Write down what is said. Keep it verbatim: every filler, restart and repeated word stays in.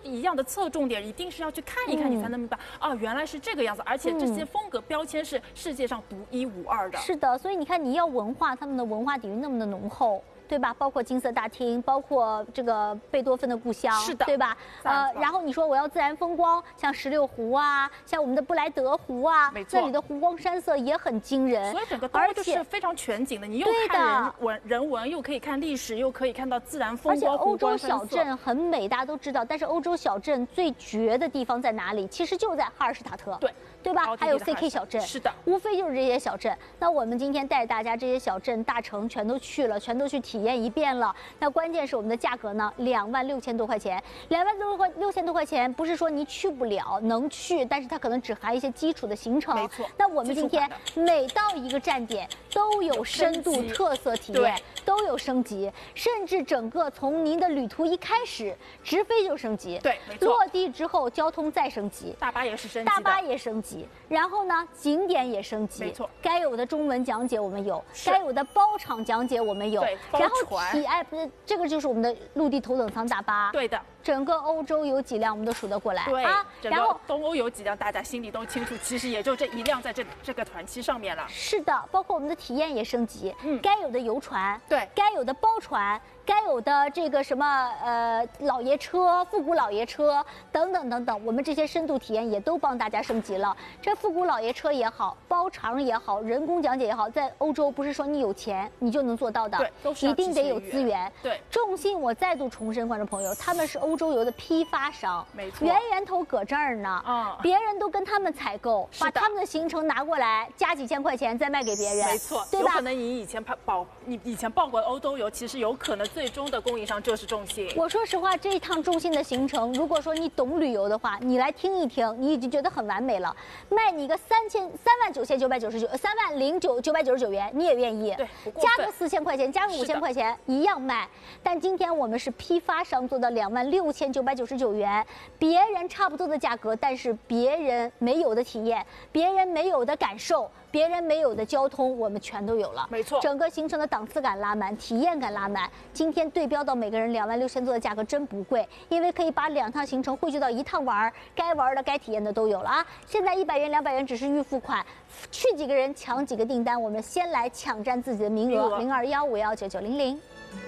一样的侧重点，一定是要去看一看，你才能明白、嗯、啊，原来是这个样子，而且这些风格标签是世界上独一无二的。 是的，所以你看，你要文化，他们的文化底蕴那么的浓厚。对吧？包括金色大厅，包括这个贝多芬的故乡， 是的， 对吧？呃，然后你说我要自然风光，像石榴湖啊，像我们的布莱德湖啊， 没错， 这里的湖光山色也很惊人。 所以整个而且是非常全景的，你又看人文人文，又可以看历史，又可以看到自然风光。 而且欧洲小镇很美，大家都知道。但是欧洲小镇最绝的地方在哪里？其实就在哈尔施塔特。 对。 对吧？还有 C K 小镇， 是的， 无非就是这些小镇。那我们今天带大家这些小镇、大城全都去了，全都去体验一遍了。那关键是我们的价格呢，两万六千多块钱，两万多块六千多块钱，不是说你去不了，能去，但是它可能只含一些基础的行程。 没错。 那我们今天每到一个站点都有深度特色体验，都有升级，甚至整个从您的旅途一开始直飞就升级， 对，没错。 落地之后交通再升级， 大巴也是升级， 大巴也升级，然后呢？景点也升级， 没错， 该有的中文讲解我们有，该有的包场讲解我们有， 对， 然后体哎不是这个就是我们的陆地头等舱大巴， 对的， 整个欧洲有几辆我们都数得过来， 对啊， 然后东欧有几辆大家心里都清楚，其实也就这一辆在这这个团期上面了。 是的，包括我们的体验也升级，嗯，该有的游船， 对， 该有的包船。该有的这个什么呃老爷车、复古老爷车等等等等，我们这些深度体验也都帮大家升级了。这复古老爷车也好，包场也好，人工讲解也好，在欧洲不是说你有钱你就能做到的， 对，都是一定得有资源。 对， 众信我再度重申，观众朋友，他们是欧洲游的批发商， 没错， 源源头搁这儿呢， 嗯， 别人都跟他们采购，把他们的行程拿过来，加几千块钱再卖给别人， 没错， 对吧？ 有可能你以前报你以前报过欧洲游，其实有可能最终的供应商就是众信。 我说实话，这一趟众信的行程，如果说你懂旅游的话，你来听一听，你已经觉得很完美了。卖你个三千三万九千九百九十九，三万零九九百九十九元，你也愿意？ 对， 加个四千块钱，加个五千块钱一样卖。但今天我们是批发商做到两万六千九百九十九元，别人差不多的价格，但是别人没有的体验，别人没有的感受，别人没有的交通，我们全都有了。 没错， 整个行程的档次感拉满，体验感拉满。今天对标到每个人两万六千多的价格真不贵，因为可以把两趟行程汇聚到一趟玩，该玩的该体验的都有了啊！现在一百元两百元只是预付款，去几个人抢几个订单，我们先来抢占自己的名额，零二幺五幺九九零零。